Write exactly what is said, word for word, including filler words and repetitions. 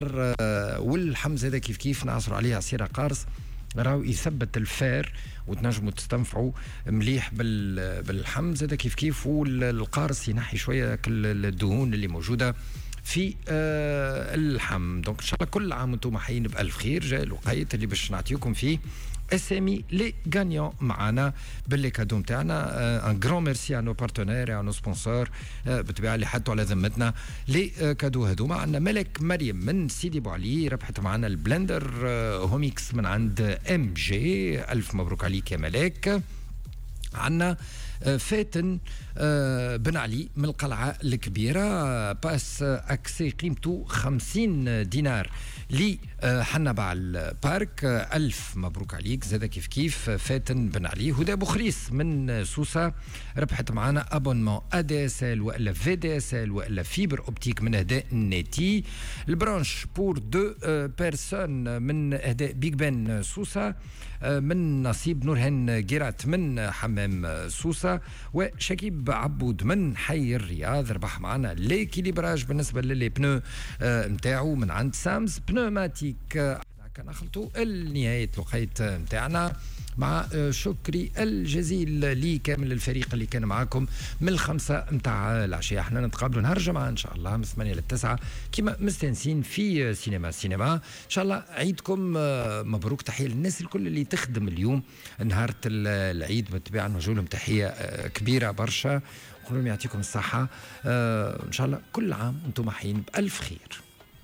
واللحم زاده كيف كيف نعصروا عليه عصير قارص راهو يثبت الفار وتنجموا تستنفعوا مليح باللحم زاده كيف كيف. والقارص ينحي شويه كل الدهون اللي موجوده في آه اللحم. دونك ان شاء الله كل عام وانتم حيين بالف خير. جاي الوقيت اللي باش نعطيكم فيه اسامي لي غانيون معنا باللي كادو نتاعنا. ان غران ميرسي ا نو بارتنير ا نو سبونسور بالطبيعه اللي حطوا على ذمتنا لي كادو هذوما. عندنا ملك مريم من سيدي بوعلي ربحت معنا البلندر هوميكس من عند ام جي، الف مبروك عليك يا ملك. عندنا فاتن بن علي من القلعة الكبيرة باس أكسي قيمته خمسين دينار لي حنبع البارك، ألف مبروك عليك زاد كيف كيف فاتن بن علي. هدى بخريس من سوسة ربحت معنا أبونمون أ دي اس ال وإلا في دي اس ال وإلا فيبر أوبتيك من أهداء نيتي. البرانش بور دو بيرسون من أهداء بيج بن سوسة، من نصيب نورهان جيرات من حمام سوسة، وشكيب عبود من حي الرياض ربح معنا ليكيليبراج بالنسبة للي بنو متاعو من عند سامز بنوماتيك. كان أخلطوا النهاية الوقيت متاعنا مع شكري الجزيل لكامل الفريق اللي كان معاكم من الخمسة متاع العشية. احنا نتقابلوا نهار الجمعة ان شاء الله من ثمانية للتسعة كما مستنسين في سينما سينما. ان شاء الله عيدكم مبروك. تحية للناس الكل اللي تخدم اليوم نهار العيد بالطبيعة نوجه لهم تحية كبيرة برشا، نقول لهم يعطيكم الصحة. ان شاء الله كل عام وانتم حيين بألف خير.